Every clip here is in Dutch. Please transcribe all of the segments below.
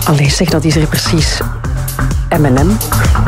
Allee, zeg, dat is er precies. M&M.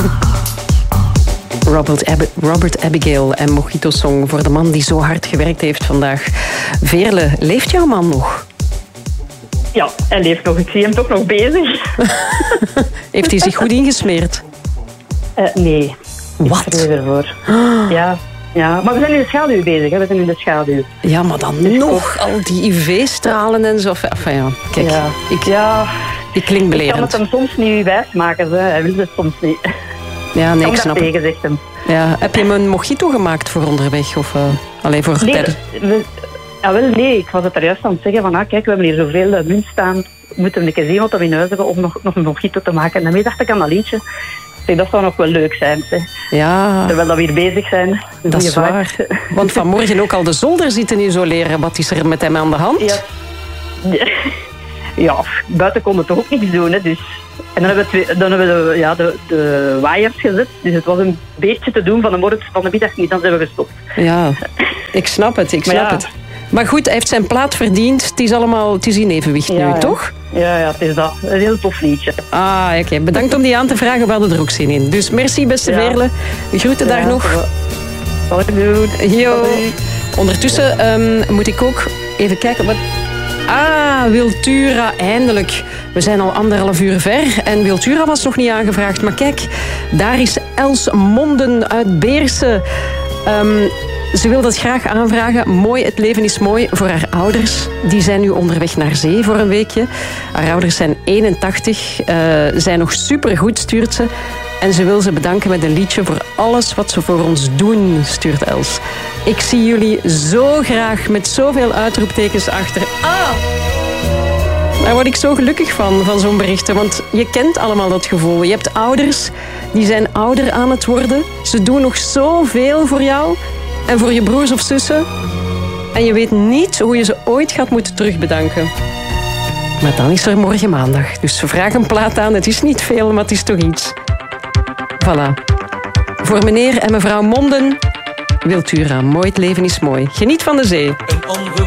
Robert Abigail en Mojito Song voor de man die zo hard gewerkt heeft vandaag. Veerle, leeft jouw man nog? Ja, hij leeft nog. Ik zie hem toch nog bezig. Heeft hij zich goed ingesmeerd? Nee. Wat? Ik vrees ervoor. Ja, maar we zijn in de schaduw bezig. Hè. We zijn in de schaduw. Ja, maar dan dus nog al die UV-stralen en zo. Enfin ja, kijk. Ik klink belerend. Ik kan het hem soms niet wijsmaken. Hij wil het soms niet. Ja, nee, ik snap het. Zegt hem. Ja, heb je hem een mojito gemaakt voor onderweg? Of alleen voor nee, nee, ik was het er juist aan het zeggen van, kijk, we hebben hier zoveel munt staan. We moeten een keer zien wat we in huis hebben om nog een mojito te maken. En daarmee dacht ik aan dat liedje. Dat zou nog wel leuk zijn. Hè. Ja. Terwijl we hier bezig zijn. Dat is waar. Want vanmorgen ook al de zolder zitten isoleren. Wat is er met hem aan de hand? Ja, buiten kon we toch ook niks doen. Hè, dus. En dan hebben we de waaiers gezet. Dus het was een beetje te doen van de middag niet. Dan zijn we gestopt. Ja, ik snap het. Maar goed, hij heeft zijn plaat verdiend. Het is in evenwicht nu, toch? Ja, het is dat. Een heel tof liedje. Oké. Bedankt om die aan te vragen. We hadden er ook zin in. Dus merci, beste Veerle. Groeten daar nog. Zal ik doen. Jo. Ondertussen moet ik ook even kijken wat... Wiltura, eindelijk. We zijn al 1,5 uur ver en Wiltura was nog niet aangevraagd. Maar kijk, daar is Els Monden uit Beersen. Ze wil dat graag aanvragen. Mooi, het leven is mooi voor haar ouders. Die zijn nu onderweg naar zee voor een weekje. Haar ouders zijn 81, zijn nog supergoed, stuurt ze. En ze wil ze bedanken met een liedje voor alles wat ze voor ons doen, stuurt Els. Ik zie jullie zo graag met zoveel uitroeptekens achter. Daar word ik zo gelukkig van zo'n berichten. Want je kent allemaal dat gevoel. Je hebt ouders, die zijn ouder aan het worden. Ze doen nog zoveel voor jou en voor je broers of zussen. En je weet niet hoe je ze ooit gaat moeten terugbedanken. Maar dan is er morgen maandag. Dus vraag een plaat aan. Het is niet veel, maar het is toch iets. Voilà. Voor meneer en mevrouw Monden, Wiltura, mooi, het leven is mooi. Geniet van de zee.